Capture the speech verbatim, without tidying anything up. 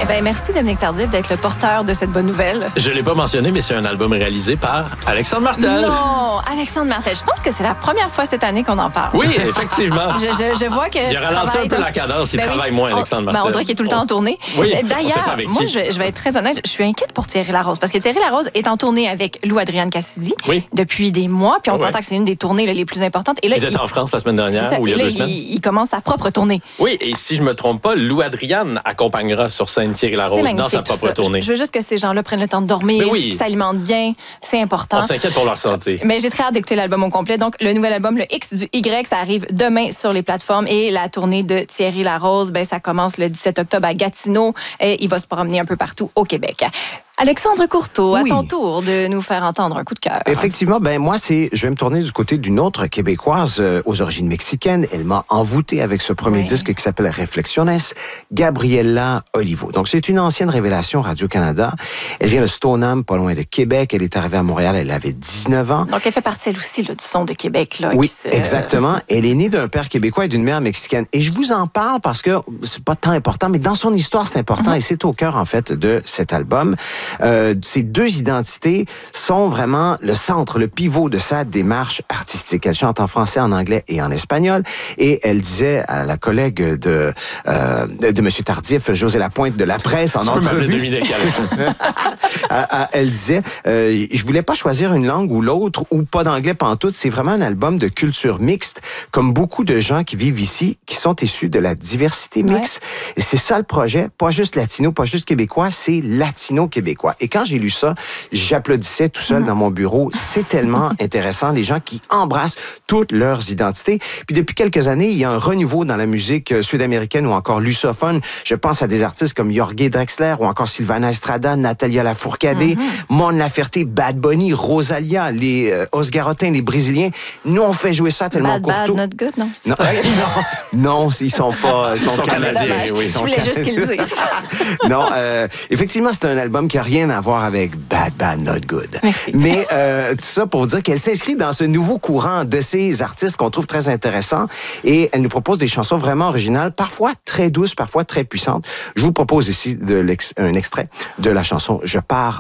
Eh bien, merci Dominique Tardif d'être le porteur de cette bonne nouvelle. Je l'ai pas mentionné, mais c'est un album réalisé par Alexandre Martel. Non, Alexandre Martel. Je pense que c'est la première fois cette année qu'on en parle. Oui, effectivement. je, je, je vois que il a ralenti un peu la cadence. Il ben travaille oui, moins, Alexandre Martel. Ben on dirait qu'il est tout le temps en tournée. Oui, d'ailleurs, moi, je, je vais être très honnête, je suis inquiète pour Thierry Larose parce que Thierry Larose est en tournée avec Lou Adrienne Cassidy oui. depuis des mois, puis on oui. s'entend que c'est une des tournées là, les plus importantes. Et là, Ils étaient en France la semaine dernière ça, ou il y a là, deux semaines. Il, il commence sa propre tournée. Oui, et si je me trompe pas, Lou Adrienne accompagnera sur scène Thierry Larose dans sa propre tournée. Je veux juste que ces gens-là prennent le temps de dormir, oui. qu'ils s'alimentent bien, c'est important. On s'inquiète pour leur santé. Mais j'ai très hâte d'écouter l'album au complet. Donc, le nouvel album, le X du Y, ça arrive demain sur les plateformes et la tournée de Thierry Larose, ben, ça commence le dix-sept octobre à Gatineau et il va se promener un peu partout au Québec. Alexandre Courteau, oui. à ton tour de nous faire entendre un coup de cœur. Effectivement, ben moi, c'est, je vais me tourner du côté d'une autre Québécoise euh, aux origines mexicaines. Elle m'a envoûté avec ce premier oui. disque qui s'appelle Reflexiones, Gabriela Olivo. Donc, c'est une ancienne révélation Radio-Canada. Elle vient de Stoneham, pas loin de Québec. Elle est arrivée à Montréal, elle avait dix-neuf ans. Donc, elle fait partie, elle aussi, là, du son de Québec. Là, oui, se... exactement. Elle est née d'un père québécois et d'une mère mexicaine. Et je vous en parle parce que c'est pas tant important, mais dans son histoire, c'est important mm-hmm. et c'est au cœur, en fait, de cet album. Euh, ces deux identités sont vraiment le centre, le pivot de sa démarche artistique. Elle chante en français, en anglais et en espagnol. Et elle disait à la collègue de, euh, de, de M. Tardif, José Lapointe de La Presse, en tu entrevue. Elle disait, euh, je voulais pas choisir une langue ou l'autre, ou pas d'anglais pantoute. C'est vraiment un album de culture mixte, comme beaucoup de gens qui vivent ici, qui sont issus de la diversité mixte. Ouais. Et c'est ça le projet, pas juste latino, pas juste québécois, c'est latino-québécois. Et quand j'ai lu ça, j'applaudissais tout seul mmh. dans mon bureau. C'est tellement intéressant, les gens qui embrassent toutes leurs identités. Puis depuis quelques années, il y a un renouveau dans la musique sud-américaine ou encore lusophone. Je pense à des artistes comme Jorge Drexler ou encore Sylvana Estrada, Natalia Lafourcade, mmh. Mon Laferte, Bad Bunny, Rosalia, les euh, Osgarotins, les Brésiliens. Nous, on fait jouer ça tellement bad, courto. Bad, not good, non? Non, non, non, ils sont pas... Ils sont, ils sont canadiens, oui. Je voulais juste qu'ils le disent. Non, euh, effectivement, c'est un album qui n'a rien à voir avec Bad, Bad, Not Good. Merci. Mais euh, tout ça pour vous dire qu'elle s'inscrit dans ce nouveau courant de ces artistes qu'on trouve très intéressants et elle nous propose des chansons vraiment originales, parfois très douces, parfois très puissantes. Je vous propose ici de l'ex- un extrait de la chanson « Je pars encore ».